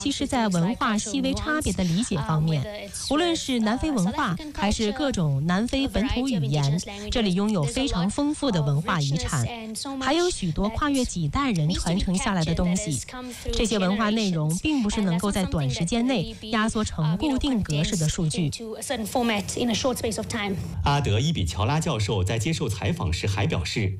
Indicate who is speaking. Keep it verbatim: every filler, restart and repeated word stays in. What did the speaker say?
Speaker 1: 其实在文化细微差别的理解方面，无论是南非文化还是各种南非本土语言，这里拥有非常丰富的文化遗产，还有许多跨越几代人传承下来的东西。这些文化内容并不是能够在短时间内压缩成固定格式的数据。
Speaker 2: 阿德伊比乔拉教授在接受采访时还表示，